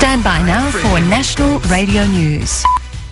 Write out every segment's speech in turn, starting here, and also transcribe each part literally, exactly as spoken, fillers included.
Stand by now for National Radio News.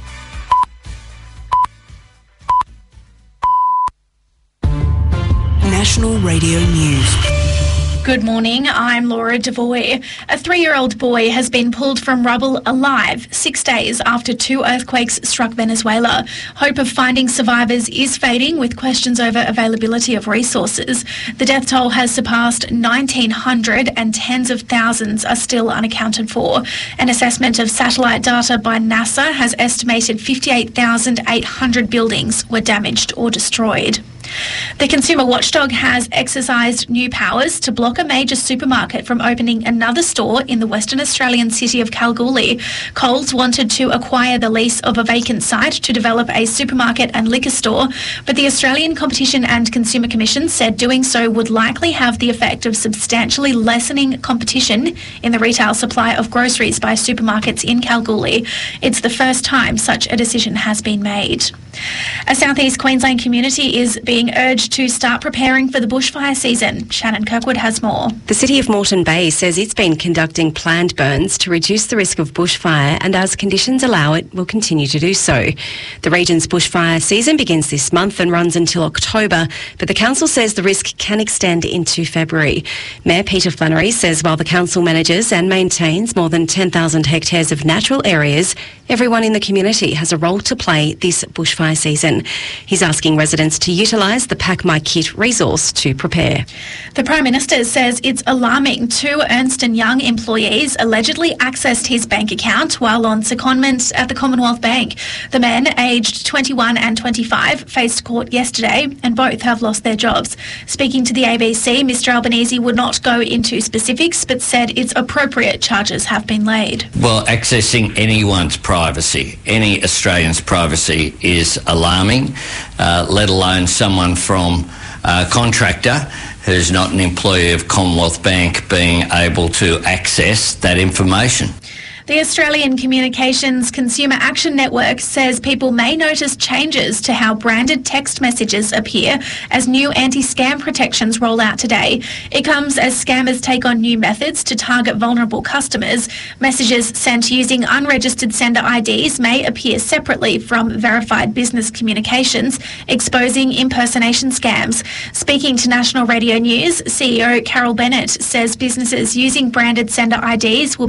National Radio News. Good morning, I'm Laura Devoy. A three-year-old boy has been pulled from rubble alive six days after two earthquakes struck Venezuela. Hope of finding survivors is fading with questions over availability of resources. The death toll has surpassed nineteen hundred and tens of thousands are still unaccounted for. An assessment of satellite data by NASA has estimated fifty-eight thousand eight hundred buildings were damaged or destroyed. The consumer watchdog has exercised new powers to block a major supermarket from opening another store in the Western Australian city of Kalgoorlie. Coles wanted to acquire the lease of a vacant site to develop a supermarket and liquor store, but the Australian Competition and Consumer Commission said doing so would likely have the effect of substantially lessening competition in the retail supply of groceries by supermarkets in Kalgoorlie. It's the first time such a decision has been made. A South East Queensland community is being urged to start preparing for the bushfire season. Shannon Kirkwood has more. The City of Moreton Bay says it's been conducting planned burns to reduce the risk of bushfire, and as conditions allow it, will continue to do so. The region's bushfire season begins this month and runs until October, but the council says the risk can extend into February. Mayor Peter Flannery says while the council manages and maintains more than ten thousand hectares of natural areas, everyone in the community has a role to play this bushfire season. He's asking residents to utilise the Pack My Kit resource to prepare. The Prime Minister says it's alarming two Ernst and Young employees allegedly accessed his bank account while on secondment at the Commonwealth Bank. The men, aged twenty-one and twenty-five, faced court yesterday and both have lost their jobs. Speaking to the A B C, Mr Albanese would not go into specifics but said it's appropriate charges have been laid. Well, accessing anyone's privacy, any Australian's privacy, is alarming, uh, let alone someone from a contractor who's not an employee of Commonwealth Bank being able to access that information. The Australian Communications Consumer Action Network says people may notice changes to how branded text messages appear as new anti-scam protections roll out today. It comes as scammers take on new methods to target vulnerable customers. Messages sent using unregistered sender I Ds may appear separately from verified business communications, exposing impersonation scams. Speaking to National Radio News, C E O Carol Bennett says businesses using branded sender I Ds will be